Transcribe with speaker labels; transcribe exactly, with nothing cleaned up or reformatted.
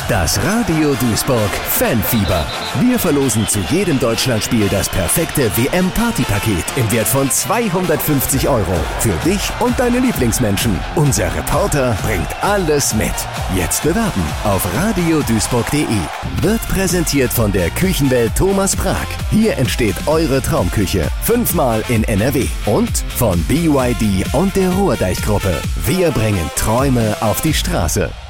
Speaker 1: Das Radio Duisburg Fanfieber. Wir verlosen zu jedem Deutschlandspiel das perfekte W M-Partypaket im Wert von zweihundertfünfzig Euro. Für dich und deine Lieblingsmenschen. Unser Reporter bringt alles mit. Jetzt bewerben auf radioduisburg punkt de. Wird präsentiert von der Küchenwelt Thomas Prag. Hier entsteht eure Traumküche. Fünfmal in N R W. Und von B Y D und der Ruhrdeich-Gruppe. Wir bringen Träume auf die Straße.